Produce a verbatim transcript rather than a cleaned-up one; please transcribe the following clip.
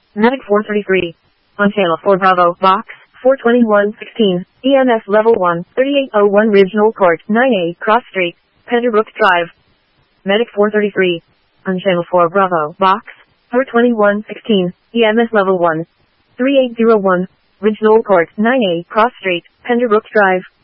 Medic four thirty-three. On channel four Bravo, box, four twenty-one sixteen, E M S level one, thirty-eight oh one Regional Court, nine A, Cross Street, Penderbrook Drive. Medic four thirty-three. On channel four Bravo, box, four twenty-one sixteen, E M S level one, thirty-eight oh one, Regional Court, nine A, Cross Street, Penderbrook Drive.